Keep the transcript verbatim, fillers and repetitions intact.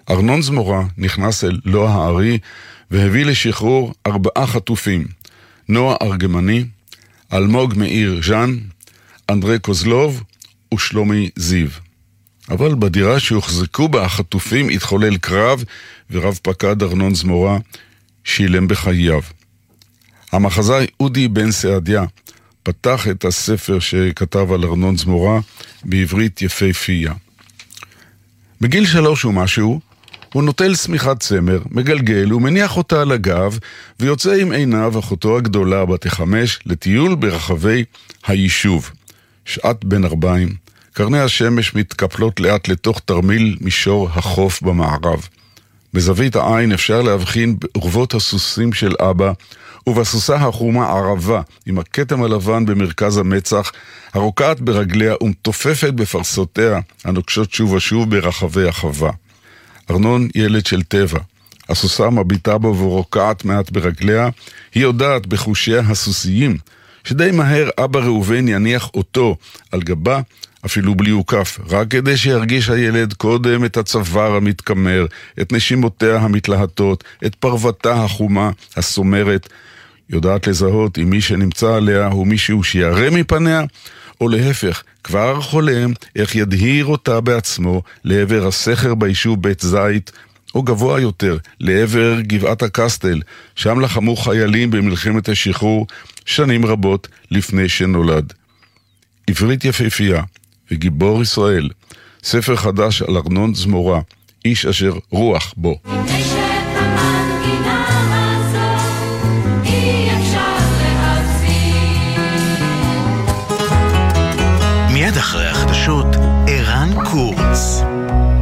ארנון זמורה נכנס אל לא הארי והביא לשחרור ארבעה חטופים, נועה ארגמני, אלמוג מאיר ז'אן, אנדרי קוזלוב ושלומי זיו. אבל בדירה שהוחזקו בה החטופים התחולל קרב, ורב פקד ארנון זמורה שילם בחייו. המחזאי אודי בן סעדיה פתח את הספר שכתב על ארנון זמורה בעברית יפהפייה. בגיל שלוש ומשהו, הוא נוטל סמיכת צמר, מגלגל ומניח אותה על הגב, ויוצא עם עיניו אחותו הגדולה בת החמש לטיול ברחבי היישוב. שעת בין ארבעים, קרני השמש מתקפלות לאט לתוך תרמיל מישור החוף במערב. בזווית העין אפשר להבחין בעורבות הסוסים של אבא, ובסוסה החומה ערבה עם הכתם הלבן במרכז המצח, הרוקעת ברגליה ומתופפת בפרסותיה הנוקשות שוב ושוב ברחבי החווה. ארנון ילד של טבע. הסוסה מביטה בו ורוקעת מעט ברגליה. היא יודעת בחושיה הסוסיים שדי מהר אבא ראובן יניח אותו על גבה, אפילו בלי עוקף, רק כדי שירגיש הילד קודם את הצוואר המתקמר, את נשימותיה המתלהטות, את פרוותה החומה הסומרת. יודעת לזהות אם מי שנמצא עליה הוא מישהו שירא מפניה, או להפך, כבר חולם איך ידהיר אותה בעצמו לעבר הסכר ביישוב בית זית, או גבוה יותר, לעבר גבעת הקסטל, שם לחמו חיילים במלחמת השחרור שנים רבות לפני שנולד. עברית יפהפייה וגיבור ישראל, ספר חדש על ארנון זמורה, איש אשר רוח בו.